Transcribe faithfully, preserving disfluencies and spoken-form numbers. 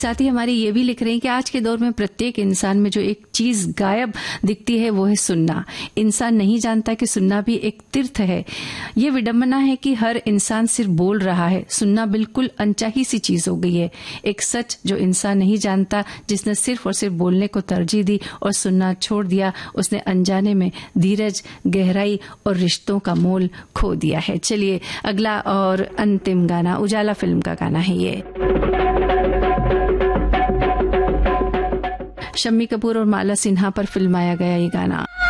साथ ही हमारी ये भी लिख रहे हैं कि आज के दौर में प्रत्येक इंसान में जो एक चीज गायब दिखती है वो है सुनना। इंसान नहीं जानता कि सुनना भी एक तीर्थ है। ये विडंबना है कि हर इंसान सिर्फ बोल रहा है, सुनना बिल्कुल अनचाही सी चीज हो गई है। एक सच जो इंसान नहीं जानता, जिसने सिर्फ और सिर्फ बोलने को तरजीह दी और सुनना छोड़ दिया, उसने अनजाने में धीरज, गहराई और रिश्तों का मोल खो दिया है। चलिए अगला और अंतिम गाना उजाला फिल्म का गाना है ये। शम्मी कपूर और माला सिन्हा पर फिल्माया गया ये गाना।